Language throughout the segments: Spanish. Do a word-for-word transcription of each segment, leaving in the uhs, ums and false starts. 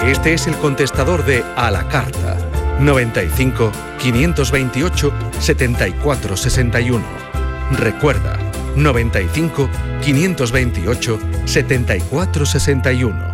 Este es el contestador de A la Carta. noventa y cinco, quinientos veintiocho, setenta y cuatro sesenta y uno. Recuerda, noventa y cinco, quinientos veintiocho, setenta y cuatro sesenta y uno.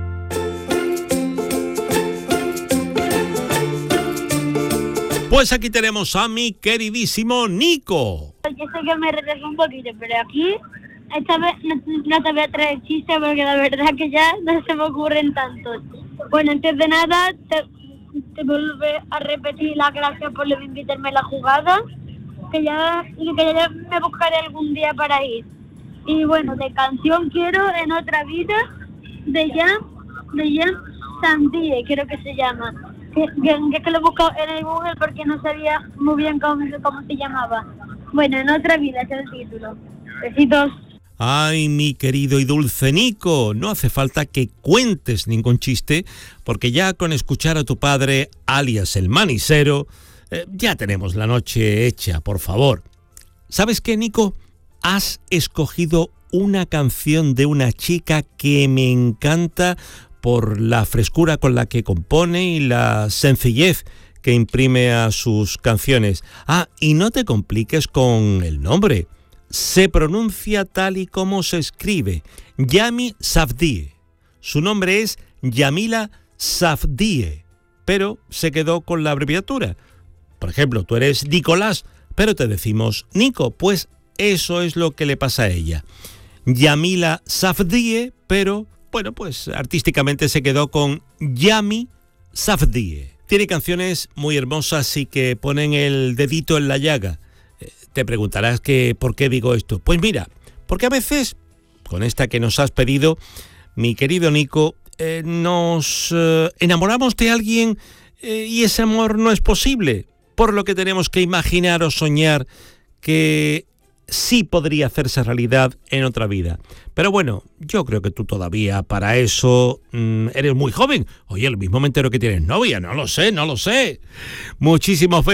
Pues aquí tenemos a mi queridísimo Nico. Yo sé que me retraso un poquito, pero aquí esta vez no, no te voy a traer chistes porque la verdad que ya no se me ocurren tantos. Bueno, antes de nada, te, te vuelvo a repetir las gracias por invitarme a la jugada, que ya, que ya me buscaré algún día para ir. Y bueno, de canción quiero En otra vida, de Jan, de Jan Sandie, creo que se llama. Que, que, que lo he buscado en el Google porque no sabía muy bien cómo, cómo se llamaba. Bueno, En otra vida es el título. Besitos. Ay, mi querido y dulce Nico, no hace falta que cuentes ningún chiste, porque ya con escuchar a tu padre, alias el manisero, eh, ya tenemos la noche hecha, por favor. ¿Sabes qué, Nico? Has escogido una canción de una chica que me encanta por la frescura con la que compone y la sencillez que imprime a sus canciones. Ah, y no te compliques con el nombre. Se pronuncia tal y como se escribe, Yami Safdie. Su nombre es Yamila Safdie, pero se quedó con la abreviatura. Por ejemplo, tú eres Nicolás, pero te decimos Nico, pues eso es lo que le pasa a ella. Yamila Safdie, pero bueno, pues artísticamente se quedó con Yami Safdie. Tiene canciones muy hermosas y que ponen el dedito en la llaga. Eh, te preguntarás que por qué digo esto. Pues mira, porque a veces, con esta que nos has pedido, mi querido Nico, eh, nos eh, enamoramos de alguien eh, y ese amor no es posible. Por lo que tenemos que imaginar o soñar que sí podría hacerse realidad en otra vida. Pero bueno, yo creo que tú todavía para eso mmm, eres muy joven. Oye, el mismo me entero que tienes novia, no lo sé, no lo sé. Muchísimos besos.